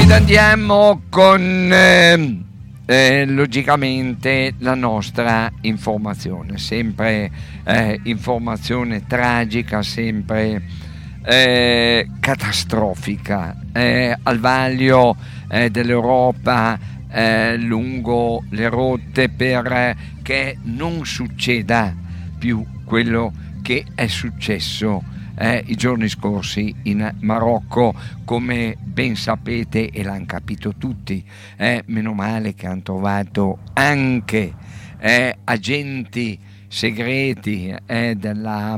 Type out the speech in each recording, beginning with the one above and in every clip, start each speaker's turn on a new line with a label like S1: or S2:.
S1: Ed andiamo con logicamente la nostra informazione, sempre informazione tragica, sempre catastrofica, al vaglio dell'Europa, lungo le rotte, perché non succeda più quello che è successo i giorni scorsi in Marocco, come ben sapete e l'hanno capito tutti. Meno male che hanno trovato anche agenti segreti della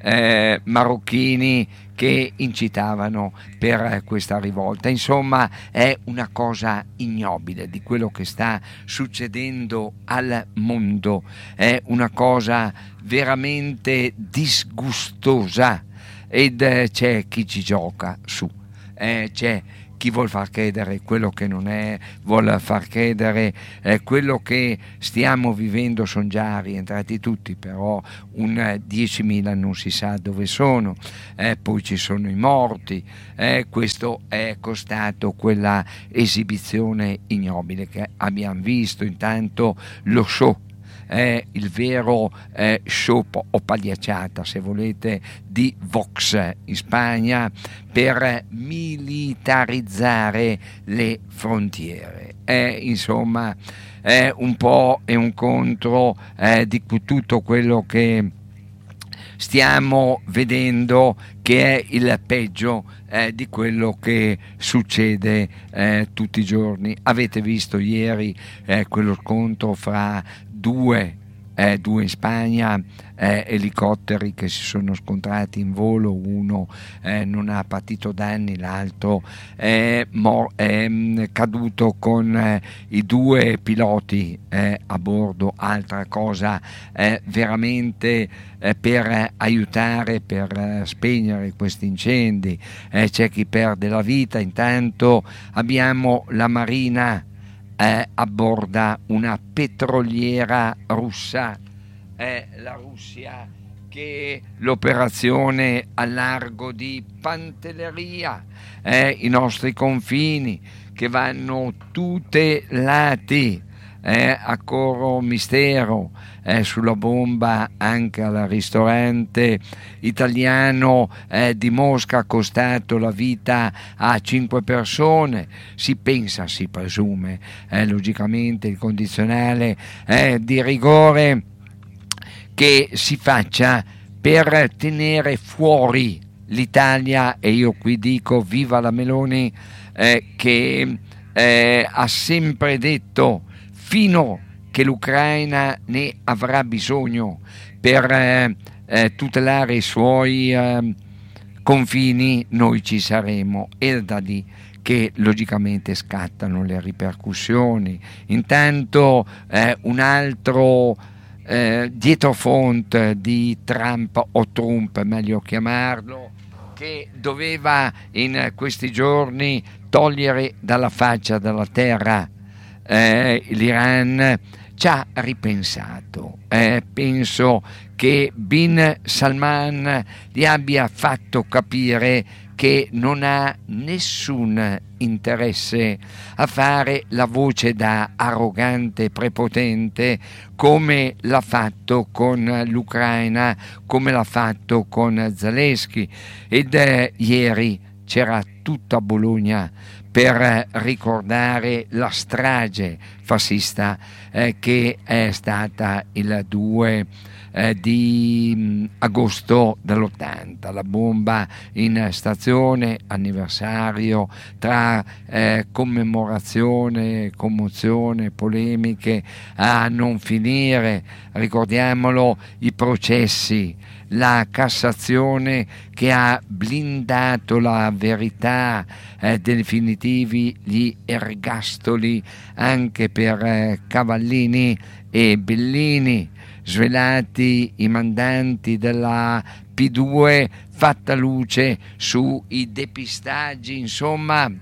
S1: marocchini che incitavano per questa rivolta. Insomma, è una cosa ignobile di quello che sta succedendo al mondo, è una cosa veramente disgustosa, ed c'è chi ci gioca su, c'è chi vuol far credere quello che non è, vuol far credere quello che stiamo vivendo. Sono già rientrati tutti, però un 10.000 non si sa dove sono, poi ci sono i morti, questo è costato quella esibizione ignobile che abbiamo visto. Intanto lo show, il vero show o pagliacciata, se volete, di Vox in Spagna per militarizzare le frontiere. Insomma, è un po' e un contro di tutto quello che stiamo vedendo, che è il peggio di quello che succede tutti i giorni. Avete visto ieri quello scontro fra due in Spagna, elicotteri che si sono scontrati in volo, uno non ha patito danni, l'altro è caduto con i due piloti a bordo. Altra cosa veramente per aiutare, per spegnere questi incendi, c'è chi perde la vita. Intanto abbiamo la marina abborda una petroliera russa, la Russia, che l'operazione a largo di Pantelleria, i nostri confini che vanno tutelati, a coro mistero, sulla bomba anche al ristorante italiano di Mosca, ha costato la vita a 5 persone. Si pensa, si presume, logicamente il condizionale di rigore che si faccia per tenere fuori l'Italia, e io qui dico viva la Meloni, che ha sempre detto fino che l'Ucraina ne avrà bisogno per tutelare i suoi confini, noi ci saremo. E da lì che logicamente scattano le ripercussioni. Intanto un altro dietrofront di Trump, o Trump meglio chiamarlo, che doveva in questi giorni togliere dalla faccia della terra l'Iran, ci ha ripensato. Penso che Bin Salman gli abbia fatto capire che non ha nessun interesse a fare la voce da arrogante, prepotente, come l'ha fatto con l'Ucraina, come l'ha fatto con Zelensky. Ed ieri c'era tutta Bologna per ricordare la strage fascista che è stata il 2 di agosto dell'80, la bomba in stazione, anniversario, tra commemorazione, commozione, polemiche a non finire. Ricordiamolo, i processi, la Cassazione che ha blindato la verità, definitivi gli ergastoli anche per Cavallini e Bellini, svelati i mandanti della P2, fatta luce sui depistaggi. Insomma,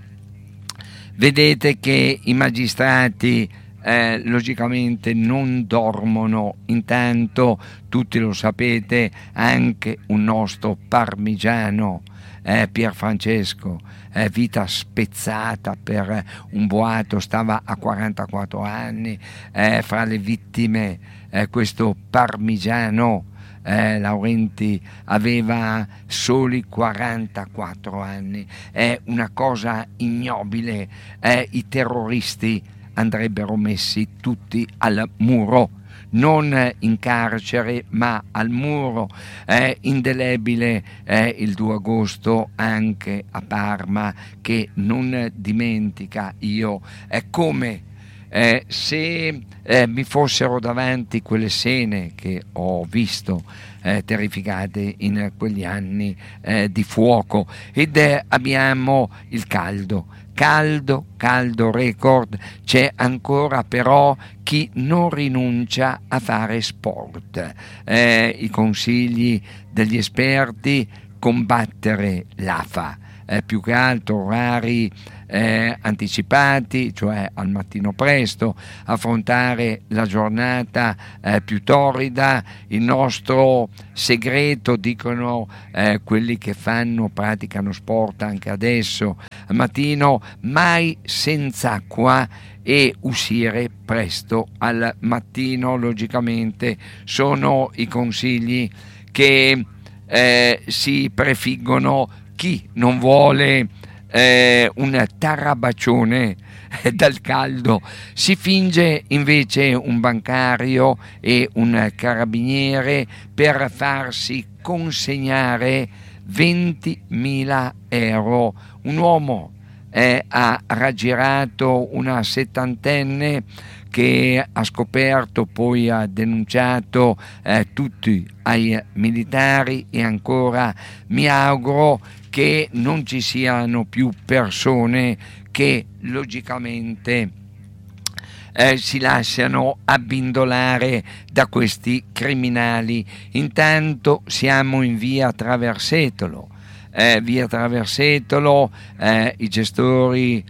S1: vedete che i magistrati logicamente non dormono. Intanto tutti lo sapete, anche un nostro parmigiano Pier Francesco, vita spezzata per un boato, stava a 44 anni, fra le vittime questo parmigiano Laurenti aveva soli 44 anni. È una cosa ignobile. I terroristi andrebbero messi tutti al muro, non in carcere ma al muro. È indelebile il 2 agosto anche a Parma, che non dimentica. Io è come se mi fossero davanti quelle scene che ho visto terrificate in quegli anni di fuoco, ed abbiamo il caldo record. C'è ancora però chi non rinuncia a fare sport. I consigli degli esperti: combattere l'AFA, più che altro orari anticipati, cioè al mattino presto, affrontare la giornata più torrida. Il nostro segreto, dicono quelli che praticano sport anche adesso, al mattino mai senza acqua e uscire presto al mattino. Logicamente sono i consigli che si prefiggono chi non vuole un tarabaccione dal caldo. Si finge invece un bancario e un carabiniere per farsi consegnare 20.000 euro. Un uomo ha raggirato una settantenne che ha scoperto, poi ha denunciato tutti ai militari, e ancora mi auguro che non ci siano più persone che logicamente si lasciano abbindolare da questi criminali. Intanto siamo in via Traversetolo, i gestori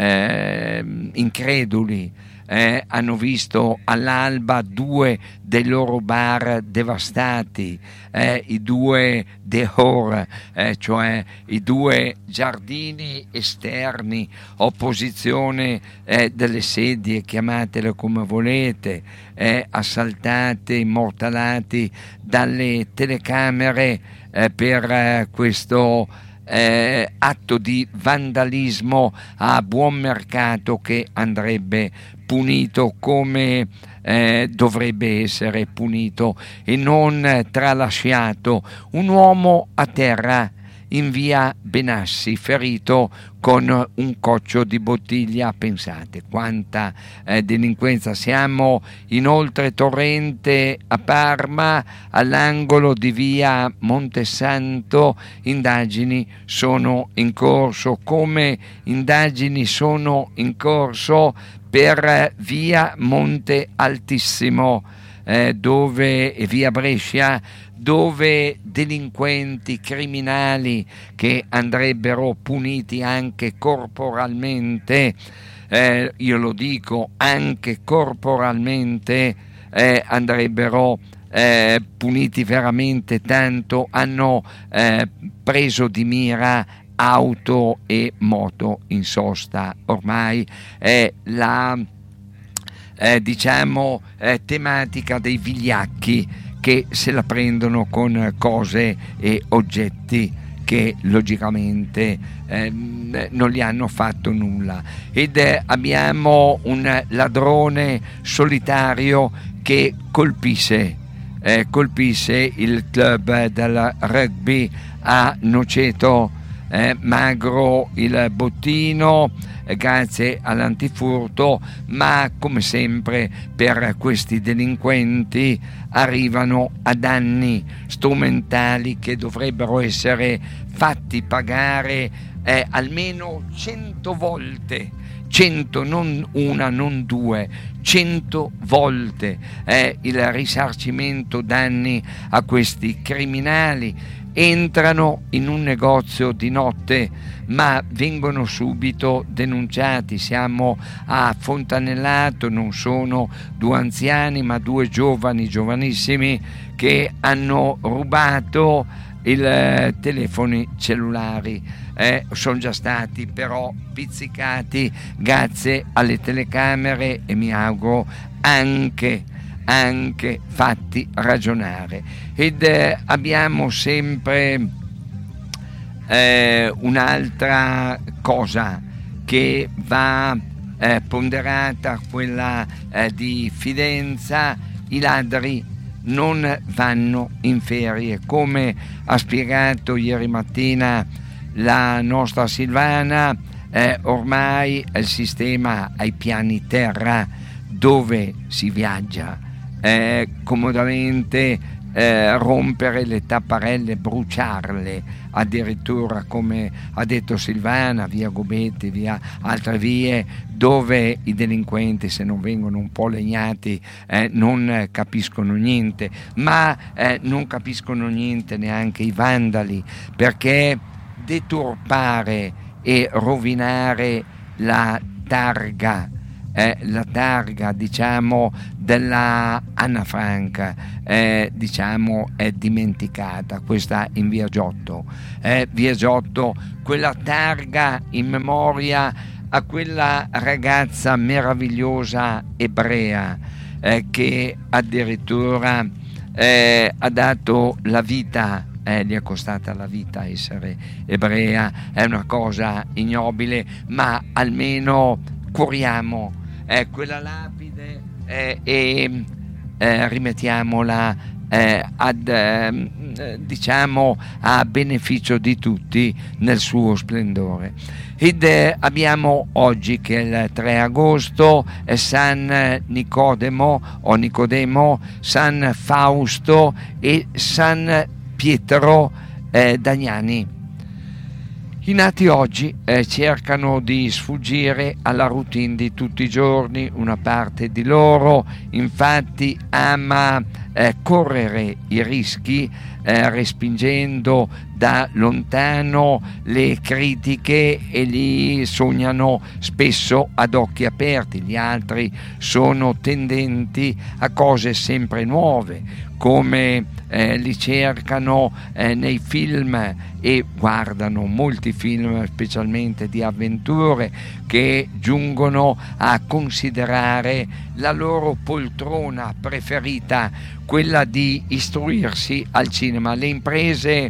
S1: increduli hanno visto all'alba 2 dei loro bar devastati, i 2 dehors, cioè i 2 giardini esterni, opposizione delle sedie, chiamatele come volete, assaltate, immortalati dalle telecamere per questo atto di vandalismo a buon mercato, che andrebbe punito come dovrebbe essere punito e non tralasciato. Un uomo a terra in via Benassi, ferito con un coccio di bottiglia. Pensate quanta delinquenza. Siamo inoltre Torrente a Parma, all'angolo di via Montesanto. Indagini sono in corso, come indagini sono in corso per via Monte Altissimo, dove via Brescia, dove delinquenti, criminali che andrebbero puniti anche corporalmente, io lo dico, anche corporalmente, andrebbero puniti veramente tanto. Hanno preso di mira auto e moto in sosta. Ormai è la tematica dei vigliacchi che se la prendono con cose e oggetti che logicamente non gli hanno fatto nulla. Ed abbiamo un ladrone solitario che colpisce il club del rugby a Noceto. Magro il bottino grazie all'antifurto, ma come sempre per questi delinquenti arrivano a danni strumentali che dovrebbero essere fatti pagare almeno 100 volte, 100, non una, non 2, 100 volte il risarcimento danni a questi criminali. Entrano in un negozio di notte, ma vengono subito denunciati. Siamo a Fontanellato, non sono 2 anziani ma 2 giovanissimi che hanno rubato telefoni cellulari. Sono già stati però pizzicati grazie alle telecamere e mi auguro anche fatti ragionare. Ed abbiamo sempre un'altra cosa che va ponderata, quella di Fidenza: i ladri non vanno in ferie, come ha spiegato ieri mattina la nostra Silvana. Ormai il sistema ai piani terra, dove si viaggia comodamente, rompere le tapparelle, bruciarle addirittura, come ha detto Silvana, via Gobetti, via altre vie, dove i delinquenti, se non vengono un po' legnati, non capiscono niente, ma non capiscono niente neanche i vandali, perché deturpare e rovinare la targa, diciamo, della Anna Frank, diciamo, è dimenticata, questa in via Giotto, quella targa in memoria a quella ragazza meravigliosa ebrea, che addirittura ha dato la vita, gli è costata la vita essere ebrea. È una cosa ignobile, ma almeno curiamo quella lapide e rimettiamola diciamo a beneficio di tutti nel suo splendore. Ed abbiamo oggi, che è il 3 agosto, è San Nicodemo o Nicodemo, San Fausto e San Pietro Damiani. I nati oggi cercano di sfuggire alla routine di tutti i giorni. Una parte di loro infatti ama correre i rischi, respingendo da lontano le critiche, e li sognano spesso ad occhi aperti. Gli altri sono tendenti a cose sempre nuove, come li cercano nei film, e guardano molti film, specialmente di avventure, che giungono a considerare la loro poltrona preferita quella di istruirsi al cinema. Le imprese,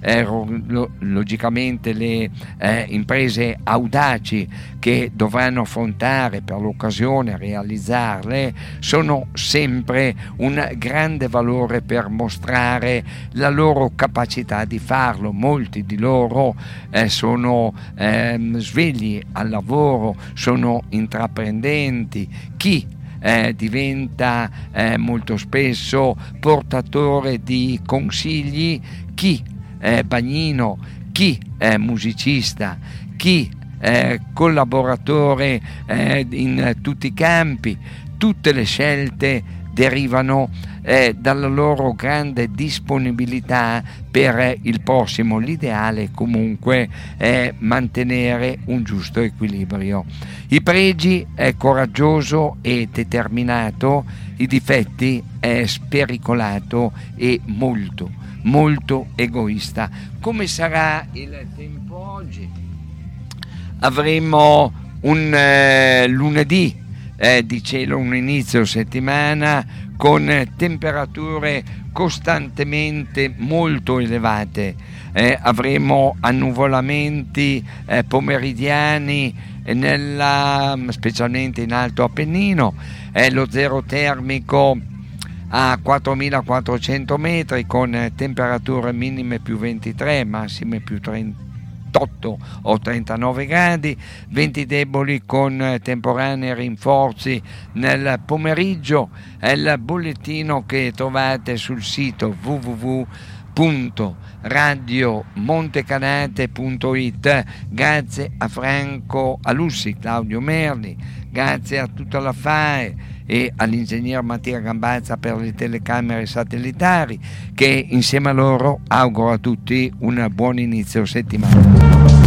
S1: logicamente le imprese audaci che dovranno affrontare per l'occasione, realizzarle, sono sempre un grande valore per mostrare la loro capacità di farlo. Molti di loro sono svegli al lavoro, sono intraprendenti. Chi diventa molto spesso portatore di consigli, chi bagnino, chi musicista, chi collaboratore in tutti i campi. Tutte le scelte derivano dalla loro grande disponibilità per il prossimo. L'ideale comunque è mantenere un giusto equilibrio. I pregi è coraggioso e determinato, i difetti è spericolato e molto egoista. Come sarà il tempo oggi? Avremo un lunedì di cielo, un inizio settimana con temperature costantemente molto elevate. Avremo annuvolamenti pomeridiani specialmente in Alto Appennino, lo zero termico a 4.400 metri, con temperature minime più 23, massime più 38 o 39 gradi, venti deboli con temporanei rinforzi nel pomeriggio. È il bollettino che trovate sul sito www.radiomontecanate.it. Grazie a Franco Alussi, Claudio Merli, grazie a tutta la FAE e all'ingegner Mattia Gambazza per le telecamere satellitari, che insieme a loro auguro a tutti un buon inizio settimana.